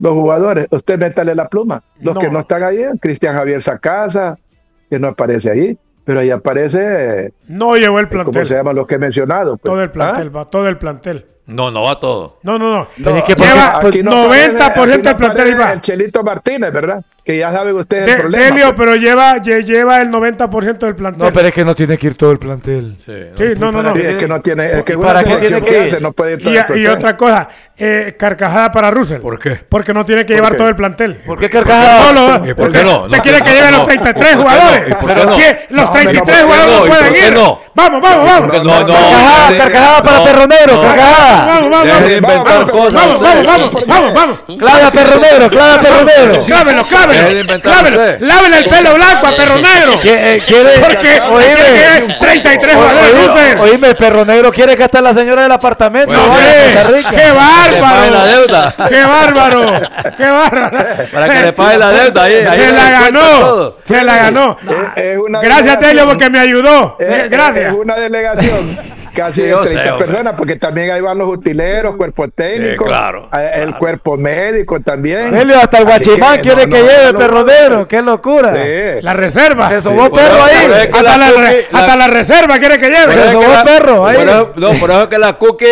los jugadores. Usted métale la pluma. Los No. que no están ahí, Cristian Javier Sacasa, que no aparece ahí, pero ahí aparece, No llevó el plantel. ¿cómo se llaman los que he mencionado? Pues? Todo el plantel, va todo el plantel. No va todo. No. Tenés que Lleva Aquí no 90% aparece- aquí no del plantel y aparece va. el Chelito Martínez, ¿verdad? Que ya saben ustedes el problema. Delio, pues. pero lleva el 90% del plantel. No, pero es que no tiene que ir todo el plantel. Sí, Sí, no. Sí, es que no tiene, es que ¿Y una para qué selección tiene que que hace ir? no puede ir todo el Y plantel. otra cosa, carcajada para Russell. ¿Por qué? Porque no tiene que llevar qué? todo el plantel. ¿Por qué carcajada? No, ¿Y por qué no? ¿Usted No, quiere que no, lleven no. los 33 ¿Y por qué jugadores? no? ¿Y por qué no? ¿Qué? Los No, 33 no, jugadores no, no ¿y pueden por qué ir. no? Vamos. Porque no. Carcajada para Perro Negro, carcajada. Vamos. Deje de inventar cosas. Vamos. Clave a Perro Negro, clave a Perro Negro. Deje de inventar usted. Lávenle el pelo blanco a Perro Negro. ¿Quiere? Porque quiere que lleven 33 jugadores. Russell. Oíme, Perro Negro quiere que hasta la señora del apartamento. Bueno, vaya a Costa ¡Hombre! Rica. ¡Qué Que le pague la deuda. bárbaro! ¡Qué bárbaro! Para que le pague la deuda. Ahí Se la descuenta ganó. todo. Se la ganó. Es una Gracias, delegación. Delio, porque me ayudó. Gracias. Es una delegación casi Sí, de yo sé, 30 hombre. personas, porque también ahí van los utileros, cuerpo técnico, claro, el cuerpo médico también. Delio, hasta el Así guachimán que quiere no, que no, lleve no, Perro no, Negro. ¡Qué locura! Sí. La reserva. Se sobó Por perro eso- ahí. por eso es que Hasta la reserva quiere que lleve. Se sobó perro ahí. Por eso que la Cookie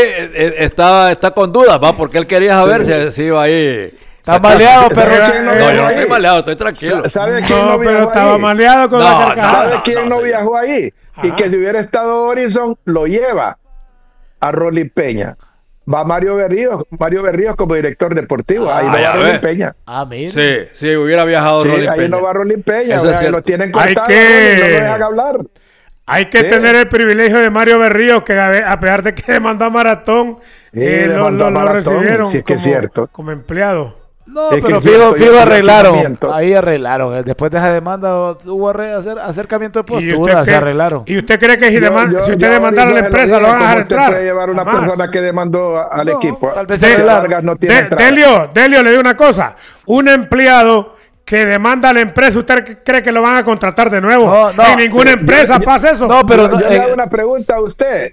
está con dudas, va, porque él quería saber si iba ahí. Está maleado, ¿Sabe perro. quién No, yo no ahí? estoy maleado, estoy tranquilo. ¿Sabe quién No, no pero viajó estaba ahí? maleado con la No, carcajada. ¿Sabe quién no viajó ahí? Y que si hubiera estado Horizon, lo lleva a Rolly Peña. Va Mario Berríos como director deportivo. Ahí no ya va Rolly ve. Peña. Ah, mira. Sí, hubiera viajado Sí, Rolly ahí Peña. no va Rolly Peña. Eso o es sea, cierto. lo tienen Hay cortado. que- No lo dejan hablar. Hay que Sí. tener el privilegio de Mario Berríos, que a pesar de que demandó a Maratón, Sí, lo demandó a Maratón, recibieron sí, es que es cierto. como empleado. No, Es que pero es cierto, fijo yo arreglaron. acercamiento. Ahí arreglaron. Después de esa demanda hubo acercamiento de ¿Y postura, se cree- arreglaron. ¿Y usted cree que si, si usted demandara a la ahorita empresa, se lo van a dejar ¿cómo usted entrar? puede llevar a una Jamás. persona que demandó al No, equipo? tal vez Si se arreglaron. Vargas no tiene entrada. Delio, le digo una cosa. Un empleado que demanda a la empresa, ¿usted cree que lo van a contratar de nuevo? No, En ninguna empresa pasa eso. No, pero Yo le hago una pregunta a usted.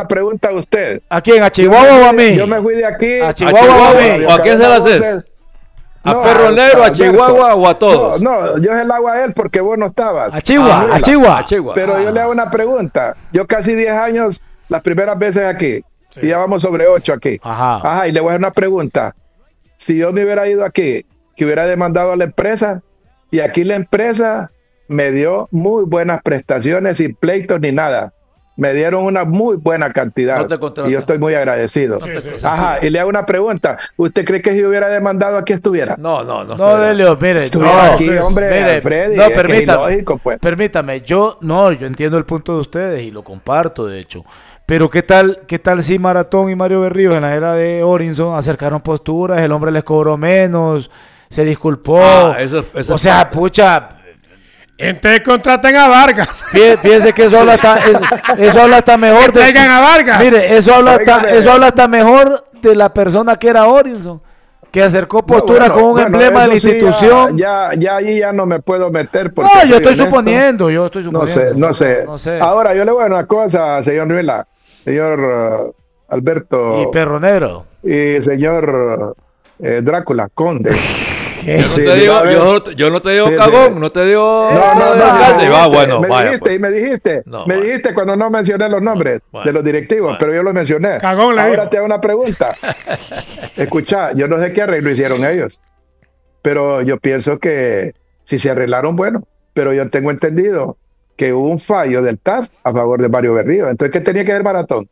¿a quién? ¿A Chihuahua o a mí? Yo me fui de aquí. ¿A Chihuahua o a mí? ¿O a quién se la haces? ¿A Perro Negro, a Alberto. Chihuahua o a todos? No, yo se la hago a él porque vos no estabas. A Chihuahua, Mira, a Chihuahua. A Chihuahua. Pero yo le hago una pregunta. Yo casi 10 años, las primeras veces aquí. Y ya vamos sobre 8 aquí. Ajá. Y le voy a hacer una pregunta. Si yo me hubiera ido aquí, que hubiera demandado a la empresa, y aquí la empresa me dio muy buenas prestaciones, sin pleitos ni nada. Me dieron una muy buena cantidad. No te contratan. Y yo estoy muy agradecido. Y le hago una pregunta. ¿Usted cree que si hubiera demandado aquí estuviera? No, No, Delio, mire. Estuviera No, aquí, hombre, mire, Freddy. no, es que es permítame. ilógico, pues. Permítame, yo entiendo el punto de ustedes y lo comparto, de hecho. Pero ¿qué tal si Maratón y Mario Berríos en la era de Orinson acercaron posturas, el hombre les cobró menos, se disculpó? Eso O es sea, parte. pucha, Entonces contraten a Vargas. fíjese que eso habla hasta mejor Que traigan a Vargas. Mire, eso habla Óigame. hasta mejor de la persona que era Orinson, que acercó postura No, con un bueno, emblema de la eso sí, institución. ya allí ya no me puedo meter. Porque No, yo soy estoy honesto. suponiendo. No sé. No sé. Ahora, yo le voy a decir una cosa, señor Rivela, señor Alberto Y Perro Negro. y señor Drácula, Conde. ¿Qué? Yo no Sí, te digo, mira, yo no te digo Sí, cagón, sí. no te digo No, alcalde. Bueno, me vaya. dijiste, pues. y me dijiste, No, me bueno. dijiste cuando no mencioné los nombres Bueno, de los directivos, bueno. pero yo los mencioné. Cagón le Ahora dijo. te hago una pregunta. Escucha, yo no sé qué arreglo hicieron ellos, pero yo pienso que si se arreglaron, bueno, pero yo tengo entendido que hubo un fallo del TAF a favor de Mario Berrío. Entonces, ¿qué tenía que ver Maratón?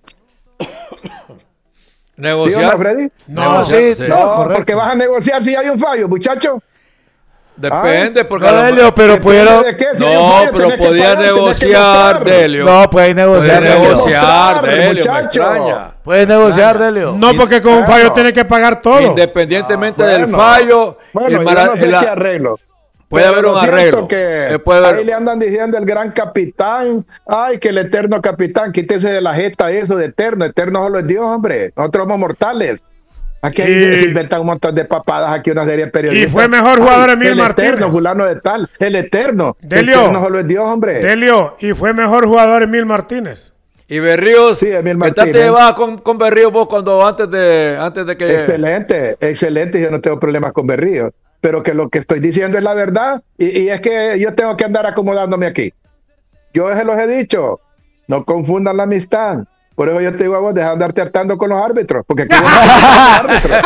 ¿Sí o no, Negociar. Freddy? No, sí, sí. no, No, correcto. porque vas a negociar si hay un fallo, muchacho. Depende, porque No, a lo Delio, mejor- pero Depende pudieron. de qué, si hay un No, fallo, pero tenés que podía pagar, tenés que negociar, mostrar. Delio. No, puede negociar. Puede Delio. negociar, Mostrar, Delio, me muchacho. extraña. Puede negociar, Delio. No, porque con un fallo Bueno. tiene que pagar todo. Independientemente del Bueno. fallo, Bueno, el yo Mara- no sé la- qué arreglo. puede Pero haber lo un cierto arreglo. Que Puede haber- ahí le andan diciendo el gran capitán. Ay, que el eterno capitán, quítese de la jeta eso de eterno. Eterno solo es Dios, hombre. Nosotros somos mortales. Aquí Y- se inventan un montón de papadas, aquí una serie de periodistas. Y fue mejor jugador Emil el Martínez. eterno, fulano de tal. El eterno. Delio. El eterno solo es Dios, hombre. Delio, y fue mejor jugador Emil Martínez. Y Berríos, Sí, Emil ¿qué tal te Martínez. llevabas con Berríos vos antes de que... Excelente, excelente. Yo no tengo problemas con Berrío. Pero que lo que estoy diciendo es la verdad. Y es que yo tengo que andar acomodándome aquí. Yo se los he dicho. No confundan la amistad. Por eso yo te digo a vos, deja de andarte hartando con los árbitros. Porque aquí vos no te hartas con los árbitros.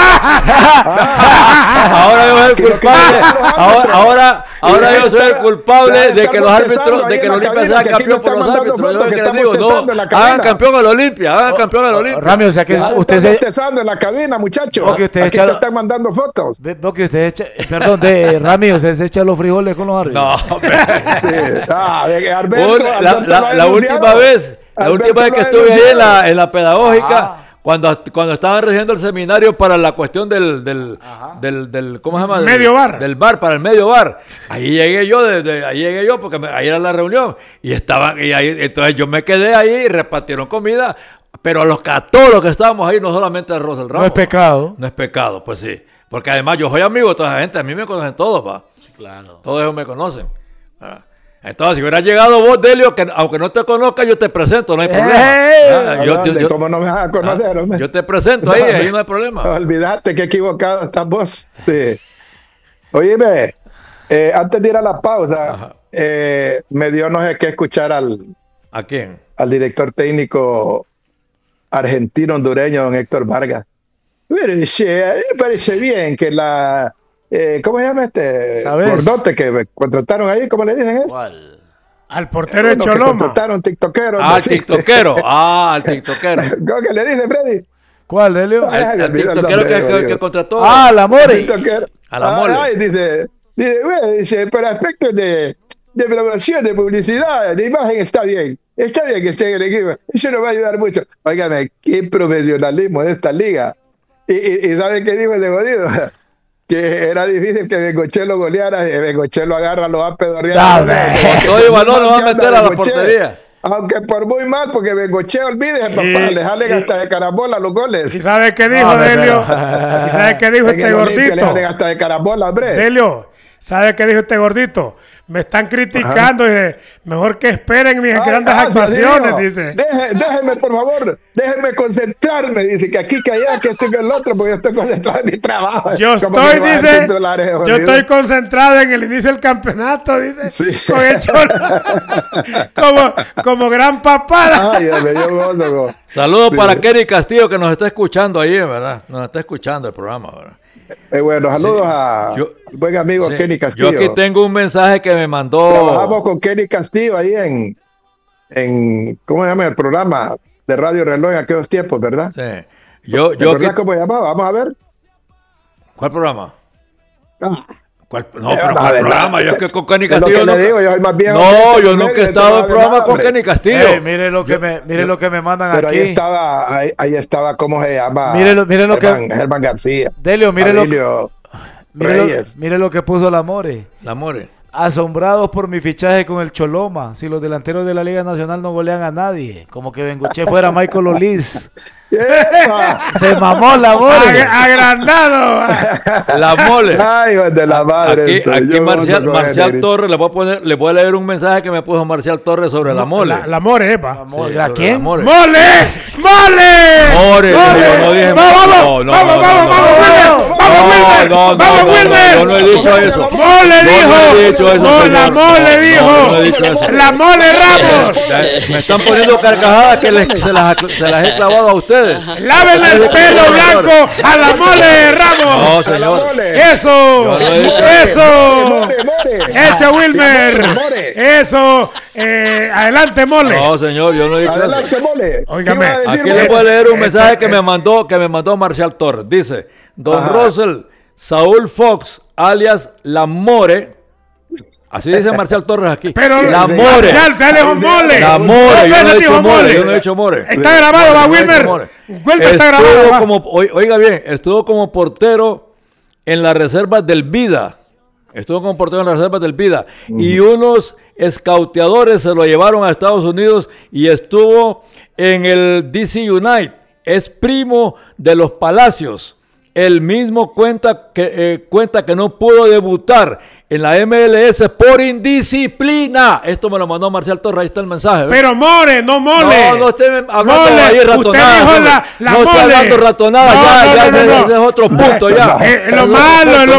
Ahora yo soy el Aquí lo que culpable. dicen los árbitros. Ahora yo soy el culpable Deja de que los árbitros, bostezando de ahí que en el la Olimpia cabina, sea que aquí campeón me por están los mandando árbitros. Yo fotos lo que que les están digo, no, bostezando en la hagan cabina. campeón al Olimpia, hagan campeón al Olimpia. Rami, o sea que Deja de usted estar se... bostezando en la cabina, muchachos. Vos que usted Aquí echa- te están mandando fotos. Veo que usted echa... Perdón, Rami, usted se echa los frijoles con los árbitros. No, hombre. Sí. Alberto, Vos, Alberto la lo ha última denunciado. vez, Alberto que lo ha estuve ahí denunciado. en la pedagógica, cuando estaban regiendo el seminario para la cuestión del ¿cómo se llama? Medio bar. Del bar, para el medio bar. Ahí llegué yo, porque ahí era la reunión. Y ahí, entonces yo me quedé ahí y repartieron comida, pero a todos los que estábamos ahí, no solamente a Rosel Ramos. No es pecado. No es pecado, pues sí. Porque además yo soy amigo de toda esa gente, a mí me conocen todos, va. Claro. Todos ellos me conocen. Ah. Entonces, si hubiera llegado vos, Delio, que aunque no te conozca, yo te presento, no hay problema. Ah, ¿Cómo no me vas a conocer, hombre? yo te presento ahí no hay problema. Olvídate que equivocado estás vos. Sí. Oíme, antes de ir a la pausa, me dio no sé qué escuchar ¿A quién? al director técnico argentino-hondureño, don Héctor Vargas. Pero, che, a mí me parece bien que ¿cómo se llama este? ¿Sabes? Gordote que contrataron ahí, ¿cómo le dicen eso? ¿Cuál? Al portero de Uno que Choloma. contrataron tiktokero. Al tiktokero. Al tiktokero. ¿Cómo que le dicen, Freddy? ¿Cuál, Delio? Ay, me Al olvidó el tiktokero nombre, que contrató. La More. TikToker. A la mole. Ay, dice, para aspectos de promoción, de publicidad, de imagen, está bien que esté en el equipo. Eso nos va a ayudar mucho. Óigame, qué profesionalismo de esta liga. Y ¿saben qué dijo el de Jodido? Que era difícil que Bengoche lo goleara, y Bengoche lo agarra, lo va a pedorrear. Con todo y balón lo va a meter a la portería. Aunque por muy mal, porque Bengoche, olvídese, papá, le jalen hasta de carambola los goles. ¿Y sabes qué dijo Delio? ¿Y sabes qué dijo En este el Olimpia le gordito? jalen hasta de carambola, hombre. Delio, ¿sabes qué dijo este gordito? Me están criticando, dice, mejor que esperen mis grandes actuaciones, dice. Déjenme, por favor, déjenme concentrarme, dice, que aquí, que allá, que esto y que el otro, porque yo estoy concentrado en mi trabajo. Yo Como que estoy, me van a dice, titular, yo jodido. estoy concentrado en el inicio del campeonato, dice, Sí. con el Cholo, como gran papada. Ay, me dio gozo, go. Saludos Sí. para Kenny Castillo, que nos está escuchando ahí, ¿verdad? Nos está escuchando el programa, ¿verdad? Bueno, saludos a Yo- buen amigo Sí. Kenny Castillo. Yo aquí tengo un mensaje que me mandó. Trabajamos con Kenny Castillo ahí en ¿cómo se llama el programa de Radio Reloj en aquellos tiempos, verdad? Sí. ¿Te Yo aquí, acordás cómo llamaba? Vamos a ver. ¿Cuál programa? Ah, No, pero vamos a ¿cuál ver, programa? Yo es que con Kenny es lo Castillo que le nunca- digo, yo soy más viejo. No, que yo este nunca he medio, estado en no programa nada, con hombre. Kenny Castillo. Mire lo que me mandan Pero aquí. ahí estaba, ¿cómo se llama? Mire lo que- Germán García. Delio, Abilio Reyes. mire lo que puso la More. La More. Asombrados por mi fichaje con el Choloma. Si los delanteros de la Liga Nacional no golean a nadie. Como que Bengoche fuera Michael Olis. ¡Epa! Se mamó la More. Agrandado. La Mole. Ay, hijo de la madre. Aquí, esto, aquí yo Marcial, gozo con Marcial ese Torres, le voy a leer un mensaje que me puso Marcial Torres sobre la Mole. La More, epa. Sí, More. sobre ¿A quién? la Mole. ¡Mole! ¡Mole! More, yo no dije ¡Vamos, vamos! no, ¡Vamos, no, vamos, no, vamos, Wilmer! ¡Vamos, Wilmer! ¡Vamos, Wilmer! yo no he dicho eso. ¡Mole Yo no he dijo! dicho eso, ¡No, la señor. Mole No, dijo! yo no he dicho eso. ¡La Mole Ramos! Me están poniendo carcajadas que se las he clavado a ustedes. ¡Lávenle el pelo blanco a la Mole Ramos! No, A la señor. Mole. ¡Eso! Yo no he dicho ¡Eso! More. ¡Eche, Wilmer! More. ¡Eso! Adelante, Mole. No, señor, yo no he dicho eso. Adelante, Mole. Óigame, ¿Qué iba a decir, Aquí Mole? les voy a leer un mensaje que me mandó Marcial Torres. Dice, Don Ajá. Russell, Saúl Fox, alias La More. Así dice Marcial Torres aquí. Pero La sí, More. Marcial, dale un Mole. La More, yo no he dicho More, yo no he dicho More. Está grabado, va, Yo no he dicho Wilmer. More. Wilmer está grabado. Estuvo va. como, oiga bien, estuvo como portero en las reservas del Vida. Estuvo como portero en las reservas del Vida. Y unos escauteadores se lo llevaron a Estados Unidos y estuvo en el DC United. Es primo de los Palacios. El mismo cuenta que no pudo debutar en la MLS por indisciplina. Esto me lo mandó Marcial Torres, ahí está el mensaje. ¿Ves? Pero More, no Mole. No esté hablando Mole, ahí usted ratonada. dijo la no Mole. estoy hablando ratonada, No, ya no, ese es otro punto ya. Lo malo es lo